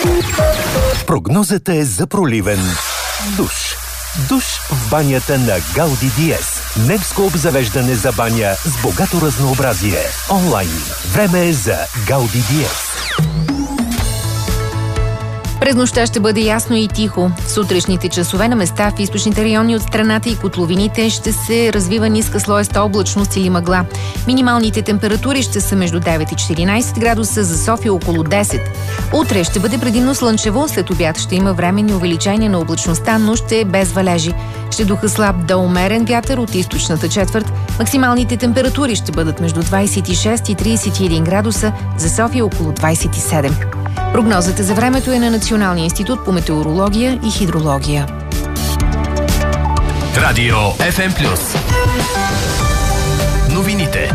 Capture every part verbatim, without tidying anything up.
Прогнозата е за проливен душ. Душ в банята на Гауди Диез. Немско обзавеждане за баня с богато разнообразие. Онлайн. Време е за Гауди Диез. През нощта ще бъде ясно и тихо. В сутрешните часове на места в източните райони от страната и котловините ще се развива ниска слоеста облачност или мъгла. Минималните температури ще са между девет и четиринайсет градуса, за София около десет. Утре ще бъде предимно слънчево, след обяд ще има временни увеличения на облачността, но ще е без валежи. Ще духа слаб до умерен вятър от източната четвърт. Максималните температури ще бъдат между двайсет и шест и трийсет и един градуса, за София около двайсет и седем. Прогнозата за времето е на Националния институт по метеорология и хидрология. Радио Еф Ем Плюс. Новините.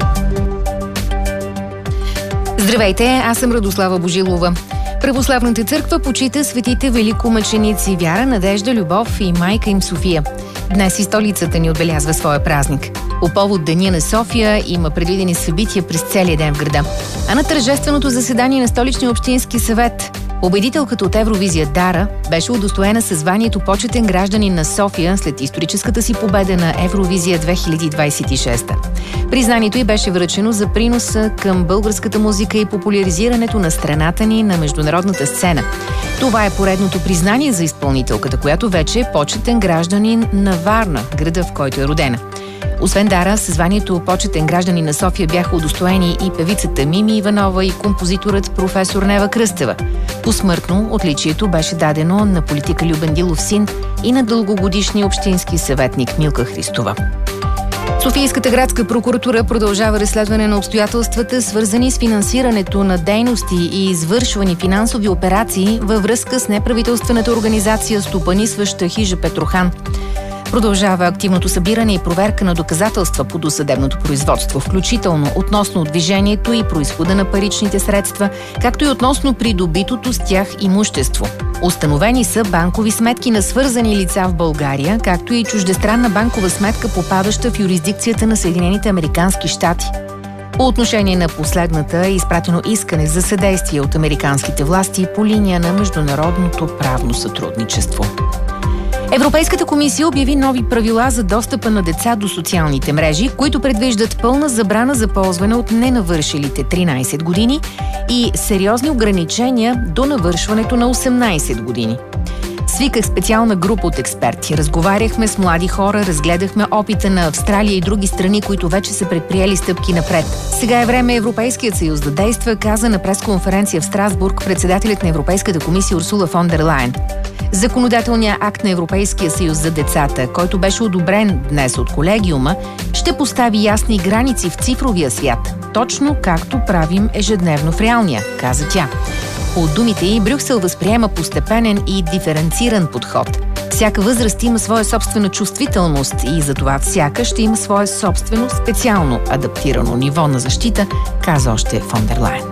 Здравейте, аз съм Радослава Божилова. Православната църква почита светите великомъченици Вяра, Надежда, Любов и майка им София. Днес и столицата ни отбелязва своя празник. По повод Деня на София има предвидени събития през целия ден в града. А на тържественото заседание на Столичния общински съвет победителката от Евровизия Дара беше удостоена със званието почетен гражданин на София след историческата си победа на Евровизия две хиляди двайсет и шеста. Признанието й беше връчено за приноса към българската музика и популяризирането на страната ни на международната сцена. Това е поредното признание за изпълнителката, която вече е почетен гражданин на Варна, града, в който е родена. Освен Дара, със званието почетен гражданин на София бяха удостоени и певицата Мими Иванова и композиторът професор Нева Кръстева. Посмъртно отличието беше дадено на политика Любен Дилов син и на дългогодишния общински съветник Милка Христова. Софийската градска прокуратура продължава разследване на обстоятелствата, свързани с финансирането на дейности и извършвани финансови операции във връзка с неправителствената организация стопанисваща хижа Петрохан. Продължава активното събиране и проверка на доказателства по досъдебното производство, включително относно движението и произхода на паричните средства, както и относно придобитото с тях имущество. Установени са банкови сметки на свързани лица в България, както и чуждестранна банкова сметка, попадаща в юрисдикцията на Съединените американски щати. По отношение на последната е изпратено искане за съдействие от американските власти по линия на международното правно сътрудничество. Европейската комисия обяви нови правила за достъпа на деца до социалните мрежи, които предвиждат пълна забрана за ползване от ненавършилите тринайсет години и сериозни ограничения до навършването на осемнайсет години. Свиках специална група от експерти. Разговаряхме с млади хора, разгледахме опита на Австралия и други страни, които вече са предприели стъпки напред. Сега е време Европейският съюз да действа, каза на пресконференция в Страсбург председателят на Европейската комисия Урсула фон дер Лайен. Законодателният акт на Европейския съюз за децата, който беше одобрен днес от колегиума, ще постави ясни граници в цифровия свят, точно както правим ежедневно в реалния, каза тя. По думите й, Брюксел възприема постепенен и диференциран подход. Всяка възраст има своя собствена чувствителност и затова всяка ще има свое собствено специално адаптирано ниво на защита, каза още фон дер Лайен.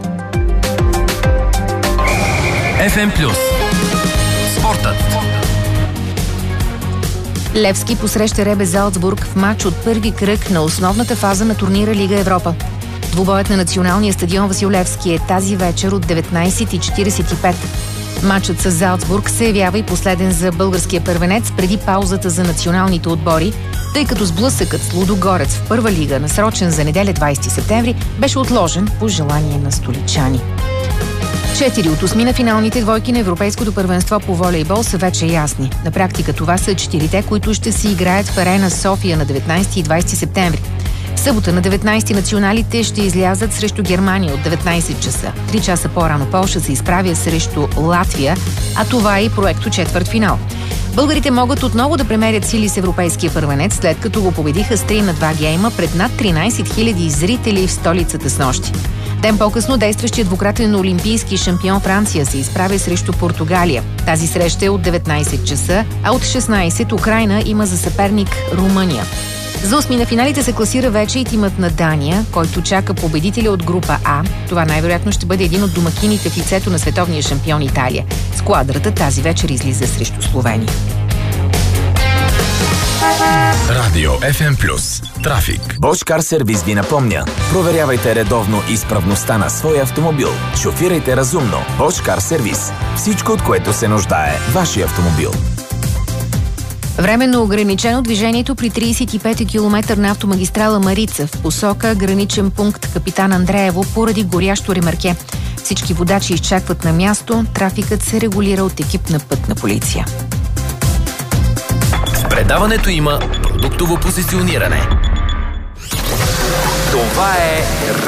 Еф Ем Плюс. Спортът. Левски посреща Ребе Залцбург в матч от първи кръг на основната фаза на турнира Лига Европа. Двубоят на националния стадион Васил Левски е тази вечер от деветнайсет и четирийсет и пет. Матчът с Залцбург се явява и последен за българския първенец преди паузата за националните отбори, тъй като сблъсъкът с Лудогорец в първа лига, насрочен за неделя двайсети септември, беше отложен по желание на столичани. Четири от осми финалните двойки на Европейското първенство по волейбол са вече ясни. На практика това са четирите, които ще си играят в Арена София на деветнайсети и двайсети септември. В събота на деветнайсети националите ще излязат срещу Германия от деветнайсет часа. Три часа по-рано Полша се изправя срещу Латвия, а това е и проекто четвъртфинал. Българите могат отново да премерят сили с европейския първенец, след като го победиха с три на два гейма пред над тринайсет хиляди зрители в столицата снощи. Ден по-късно действащият двукратен олимпийски шампион Франция се изправя срещу Португалия. Тази среща е от деветнайсет часа, а от шестнайсет Украйна има за съперник Румъния. За осми на финалите се класира вече и тимът на Дания, който чака победителя от група А. Това най-вероятно ще бъде един от домакините в лицето на световния шампион Италия. Сквадрата тази вечер излиза срещу Словения. Радио Еф Ем Плюс. Трафик. Bosch Car Service ви напомня: проверявайте редовно изправността на своя автомобил. Шофирайте разумно. Bosch Car Service. Всичко, от което се нуждае вашия автомобил. Временно ограничено движението при тридесет и пети километър на автомагистрала Марица в посока граничен пункт Капитан Андреево поради горящо ремарке. Всички водачи изчакват на място. Трафикът се регулира от екип на пътна полиция. В предаването има продуктово позициониране. Това е